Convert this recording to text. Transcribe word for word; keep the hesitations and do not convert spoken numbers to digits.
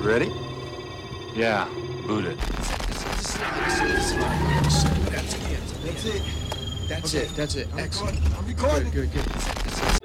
Ready? Yeah, boot it. That's it. That's Okay, it. that's it. I'm Excellent. recording. I'm recording. Good, good, good.